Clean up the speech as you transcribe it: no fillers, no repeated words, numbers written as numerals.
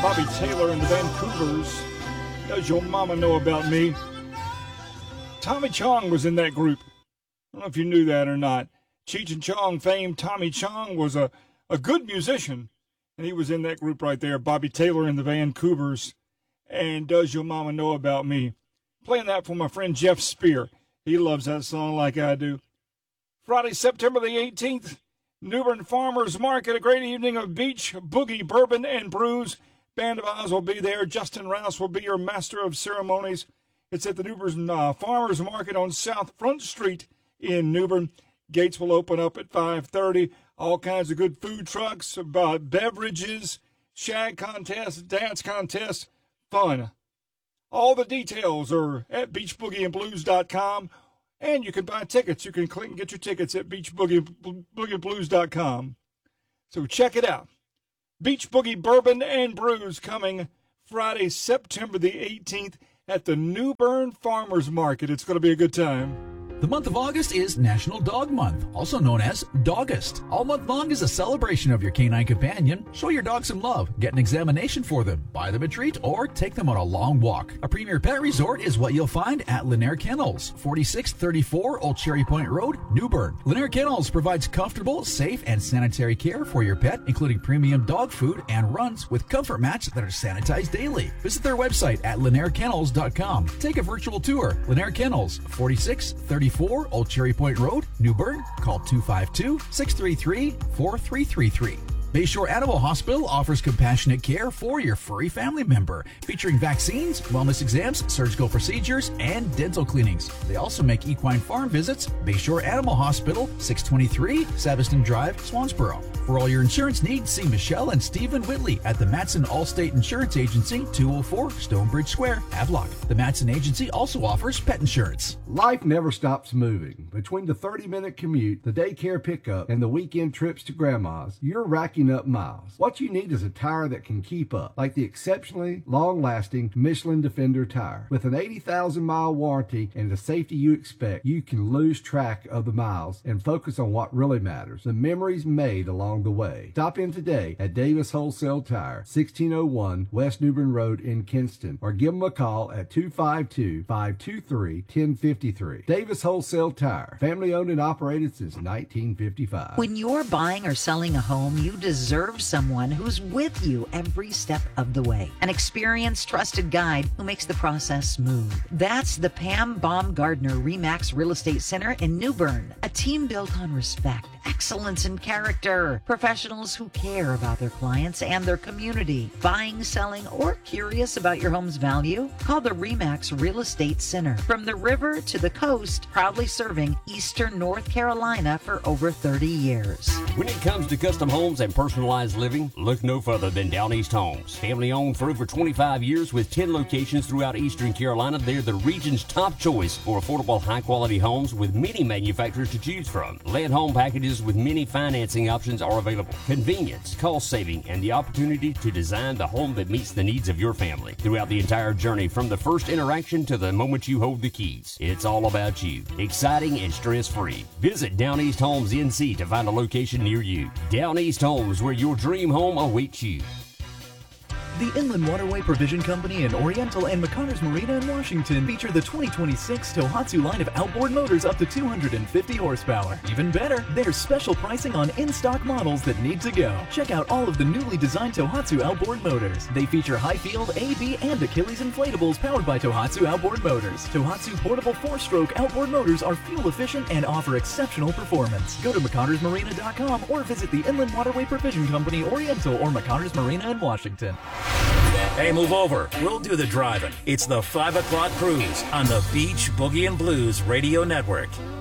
Bobby Taylor and the Vancouvers. Does Your Mama Know About Me? Tommy Chong was in that group. I don't know if you knew that or not. Cheech and Chong fame, Tommy Chong was a good musician, and he was in that group right there, Bobby Taylor and the Vancouvers, and Does Your Mama Know About Me? Playing that for my friend Jeff Spear. He loves that song like I do. Friday, September the 18th, New Bern Farmers Market, a great evening of beach, boogie, bourbon, and brews. Band of Oz will be there. Justin Rouse will be your master of ceremonies. It's at the New Bern Farmers Market on South Front Street in New Bern. Gates will open up at 5:30. All kinds of good food trucks, beverages, shag contests, dance contests, fun. All the details are at beachboogieandblues.com, and you can buy tickets. You can click and get your tickets at beachboogieandblues.com. So check it out. Beach Boogie Bourbon and Brews coming Friday, September the 18th at the New Bern Farmers Market. It's going to be a good time. The month of August is National Dog Month, also known as Dogust. All month long is a celebration of your canine companion. Show your dog some love, get an examination for them, buy them a treat, or take them on a long walk. A premier pet resort is what you'll find at Lanier Kennels, 4634 Old Cherry Point Road, New Bern. Lanier Kennels provides comfortable, safe, and sanitary care for your pet, including premium dog food and runs with comfort mats that are sanitized daily. Visit their website at lanierkennels.com. Take a virtual tour. Lanier Kennels, 4634 Old Cherry Point Road, New Bern. Call 252-633-4333. Bayshore Animal Hospital offers compassionate care for your furry family member, featuring vaccines, wellness exams, surgical procedures, and dental cleanings. They also make equine farm visits. Bayshore Animal Hospital, 623 Saveston Drive, Swansboro. For all your insurance needs, see Michelle and Stephen Whitley at the Matson Allstate Insurance Agency, 204 Stonebridge Square, Havelock. The Matson Agency also offers pet insurance. Life never stops moving. Between the 30-minute commute, the daycare pickup, and the weekend trips to Grandma's, you're racking up miles. What you need is a tire that can keep up, like the exceptionally long-lasting Michelin Defender tire. With an 80,000-mile warranty and the safety you expect, you can lose track of the miles and focus on what really matters, the memories made along the way. Stop in today at Davis Wholesale Tire, 1601 West New Bern Road in Kinston, or give them a call at 252-523-1053. Davis Wholesale Tire, family-owned and operated since 1955. When you're buying or selling a home, you deserve someone who's with you every step of the way. An experienced, trusted guide who makes the process smooth. That's the Pam Baumgardner RE/MAX Real Estate Center in New Bern. A team built on respect, excellence, and character. Professionals who care about their clients and their community. Buying, selling, or curious about your home's value? Call the RE/MAX Real Estate Center. From the river to the coast, proudly serving Eastern North Carolina for over 30 years. When it comes to custom homes and personalized living, look no further than Down East Homes. Family owned for over 25 years with 10 locations throughout Eastern Carolina, they're the region's top choice for affordable, high-quality homes with many manufacturers to choose from. Land home packages with many financing options are available. Convenience, cost saving, and the opportunity to design the home that meets the needs of your family. Throughout the entire journey, from the first interaction to the moment you hold the keys, it's all about you. Exciting and stress-free. Visit Down East Homes NC to find a location near you. Down East Homes, where your dream home awaits you. The Inland Waterway Provision Company in Oriental and McConners Marina in Washington feature the 2026 Tohatsu line of outboard motors up to 250 horsepower. Even better, there's special pricing on in-stock models that need to go. Check out all of the newly designed Tohatsu outboard motors. They feature high-field A, B, and Achilles inflatables powered by Tohatsu outboard motors. Tohatsu portable 4-stroke outboard motors are fuel efficient and offer exceptional performance. Go to McConnersMarina.com or visit the Inland Waterway Provision Company Oriental or McConners Marina in Washington. Hey, move over. We'll do the driving. It's the 5 o'clock cruise on the Beach Boogie and Blues Radio Network.